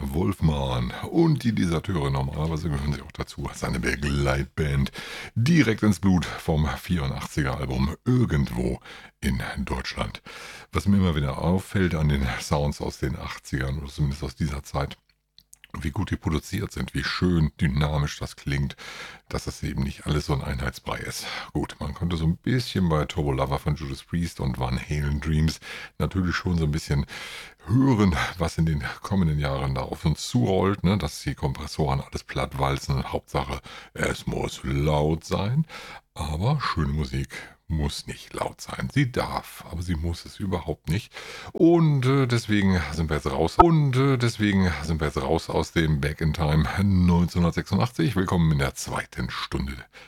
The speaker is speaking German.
Wolfman und die Deserteure, normalerweise gehören sie auch dazu, seine Begleitband, direkt ins Blut vom 84er Album Irgendwo in Deutschland. Was mir immer wieder auffällt an den Sounds aus den 80ern, oder zumindest aus dieser Zeit, wie gut die produziert sind, wie schön dynamisch das klingt, dass das eben nicht alles so ein Einheitsbrei ist. Gut, man konnte so ein bisschen bei Turbo Lover von Judas Priest und Van Halen Dreams natürlich schon so ein bisschen hören, was in den kommenden Jahren da auf uns zurollt, ne? Dass die Kompressoren alles platt walzen. Hauptsache, es muss laut sein. Aber schöne Musik muss nicht laut sein. Sie darf, aber sie muss es überhaupt nicht. Und deswegen sind wir jetzt raus. Aus dem Back in Time 1986. Willkommen in der zweiten Stunde